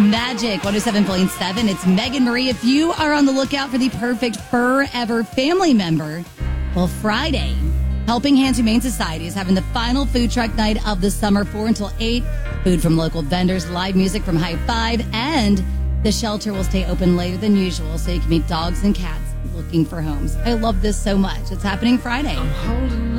Magic 107.7. It's Megan Marie. If you are on the lookout for the perfect forever family member, well, Friday, Helping Hands Humane Society is having the final food truck night of the summer, 4 until 8. Food from local vendors, live music from High Five, and the shelter will stay open later than usual so you can meet dogs and cats looking for homes. I love this so much. It's happening Friday.